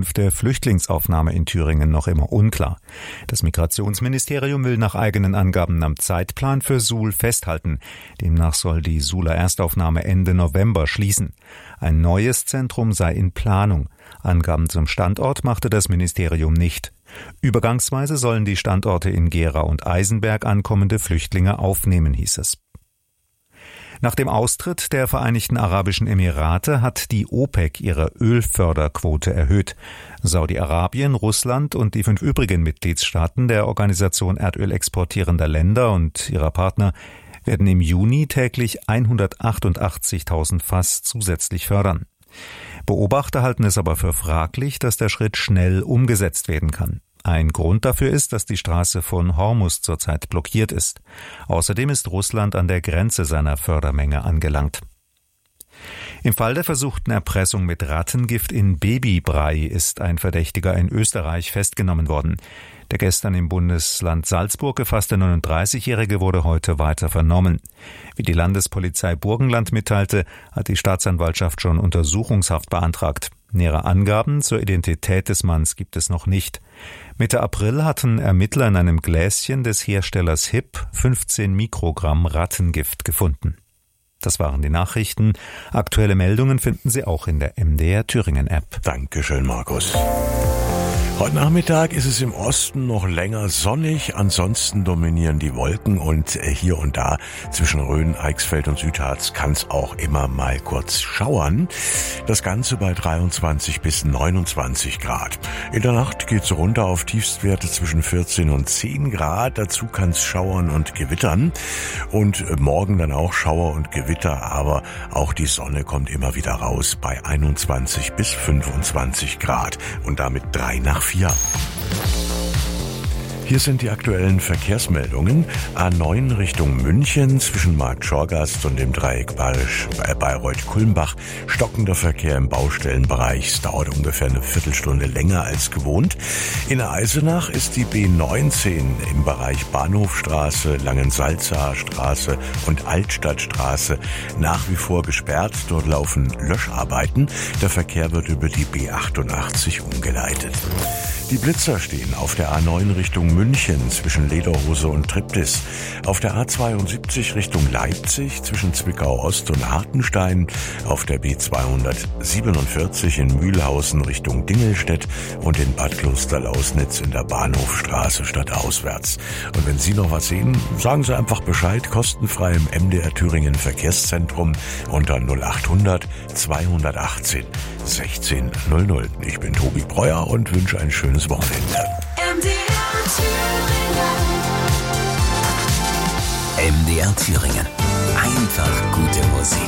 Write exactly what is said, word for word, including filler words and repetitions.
Zukunft der Flüchtlingsaufnahme in Thüringen noch immer unklar. Das Migrationsministerium will nach eigenen Angaben am Zeitplan für Suhl festhalten. Demnach soll die Suhler Erstaufnahme Ende November schließen. Ein neues Zentrum sei in Planung. Angaben zum Standort machte das Ministerium nicht. Übergangsweise sollen die Standorte in Gera und Eisenberg ankommende Flüchtlinge aufnehmen, hieß es. Nach dem Austritt der Vereinigten Arabischen Emirate hat die OPEC ihre Ölförderquote erhöht. Saudi-Arabien, Russland und die fünf übrigen Mitgliedstaaten der Organisation erdölexportierender Länder und ihrer Partner werden im Juni täglich hundertachtundachtzigtausend Fass zusätzlich fördern. Beobachter halten es aber für fraglich, dass der Schritt schnell umgesetzt werden kann. Ein Grund dafür ist, dass die Straße von Hormuz zurzeit blockiert ist. Außerdem ist Russland an der Grenze seiner Fördermenge angelangt. Im Fall der versuchten Erpressung mit Rattengift in Babybrei ist ein Verdächtiger in Österreich festgenommen worden. Der gestern im Bundesland Salzburg gefasste neununddreißigjährige wurde heute weiter vernommen. Wie die Landespolizei Burgenland mitteilte, hat die Staatsanwaltschaft schon Untersuchungshaft beantragt. Nähere Angaben zur Identität des Manns gibt es noch nicht. Mitte April hatten Ermittler in einem Gläschen des Herstellers H I P fünfzehn Mikrogramm Rattengift gefunden. Das waren die Nachrichten. Aktuelle Meldungen finden Sie auch in der M D R Thüringen App. Dankeschön, Markus. Heute Nachmittag ist es im Osten noch länger sonnig, ansonsten dominieren die Wolken und hier und da zwischen Rhön, Eichsfeld und Südharz kann es auch immer mal kurz schauern. Das Ganze bei dreiundzwanzig bis neunundzwanzig Grad. In der Nacht geht's runter auf Tiefstwerte zwischen vierzehn und zehn Grad. Dazu kann es schauern und gewittern und morgen dann auch Schauer und Gewitter, aber auch die Sonne kommt immer wieder raus bei einundzwanzig bis fünfundzwanzig Grad und damit drei nach vier. Hier sind die aktuellen Verkehrsmeldungen. A neun Richtung München zwischen Markt Schorgast und dem Dreieck Bayreuth-Kulmbach. Stockender Verkehr im Baustellenbereich. Es dauert ungefähr eine Viertelstunde länger als gewohnt. In Eisenach ist die B neunzehn im Bereich Bahnhofstraße, Langensalzaer Straße und Altstadtstraße nach wie vor gesperrt. Dort laufen Löscharbeiten. Der Verkehr wird über die B achtundachtzig umgeleitet. Die Blitzer stehen auf der A neun Richtung München zwischen Lederhose und Triptis, auf der A zweiundsiebzig Richtung Leipzig zwischen Zwickau-Ost und Hartenstein, auf der B zweihundertsiebenundvierzig in Mühlhausen Richtung Dingelstedt und in Bad Klosterlausnitz in der Bahnhofstraße stadtauswärts. Und wenn Sie noch was sehen, sagen Sie einfach Bescheid, kostenfrei im M D R Thüringen Verkehrszentrum unter null achthundert zweihundertachtzehn sechzehn null null. Ich bin Tobi Breuer und wünsche ein schönes Wochenende. M D R Thüringen. M D R Thüringen. Einfach gute Musik.